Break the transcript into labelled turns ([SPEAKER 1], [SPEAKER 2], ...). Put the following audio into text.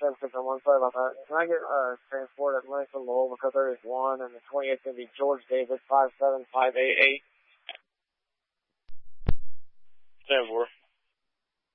[SPEAKER 1] 7-6 on one side about that. Can I get transport at Langston Lowell because there is one, and the 28th going to be George David 57588.